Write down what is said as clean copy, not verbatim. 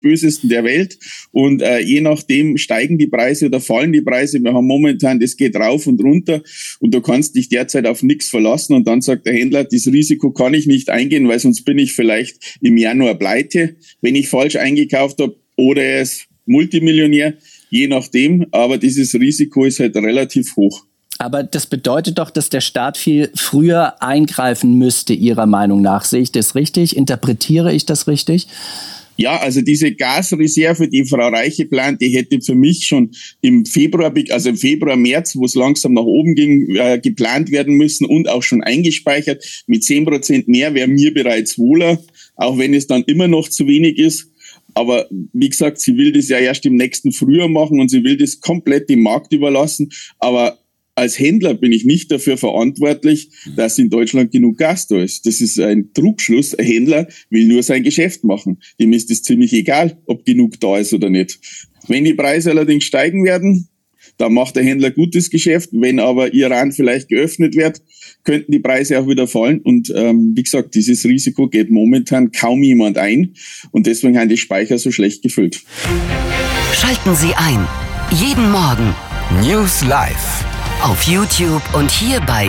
zweitbösesten der Welt. Und je nachdem steigen die Preise oder fallen die Preise. Wir haben momentan, das geht rauf und runter und du kannst dich derzeit auf nichts verlassen. Und dann sagt der Händler, das Risiko kann ich nicht eingehen, weil sonst bin ich vielleicht im Januar pleite, wenn ich falsch eingekauft habe, oder er ist Multimillionär, je nachdem. Aber dieses Risiko ist halt relativ hoch. Aber das bedeutet doch, dass der Staat viel früher eingreifen müsste, Ihrer Meinung nach. Sehe ich das richtig? Interpretiere ich das richtig? Ja, also diese Gasreserve, die Frau Reiche plant, die hätte für mich schon im Februar, März, wo es langsam nach oben ging, geplant werden müssen und auch schon eingespeichert. Mit 10% mehr wäre mir bereits wohler, auch wenn es dann immer noch zu wenig ist. Aber wie gesagt, sie will das ja erst im nächsten Frühjahr machen und sie will das komplett dem Markt überlassen. Aber als Händler bin ich nicht dafür verantwortlich, dass in Deutschland genug Gas da ist. Das ist ein Trugschluss. Ein Händler will nur sein Geschäft machen. Dem ist es ziemlich egal, ob genug da ist oder nicht. Wenn die Preise allerdings steigen werden, dann macht der Händler gutes Geschäft. Wenn aber Iran vielleicht geöffnet wird, könnten die Preise auch wieder fallen. Und wie gesagt, dieses Risiko geht momentan kaum jemand ein. Und deswegen haben die Speicher so schlecht gefüllt. Schalten Sie ein. Jeden Morgen. News Live. Auf YouTube und hier bei